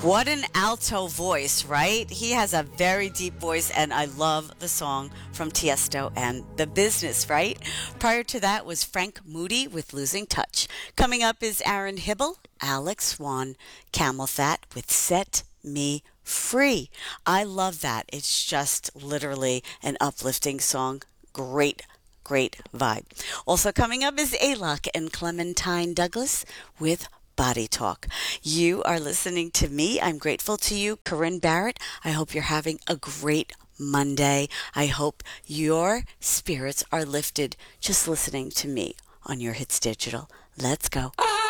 What an alto voice, right? He has a very deep voice, and I love the song from Tiesto and The Business, right? Prior to that was Frank Moody with Losing Touch. Coming up is Aaron Hibble, Alex Swan, Camel Fat with Set Me Free. I love that. It's just literally an uplifting song. Great vibe. Also coming up is Alok and Clementine Douglas with Body Talk. You are listening to me. I'm grateful to you, Corinne Barrett. I hope you're having a great Monday. I hope your spirits are lifted just listening to me on Your Hits Digital. Let's go.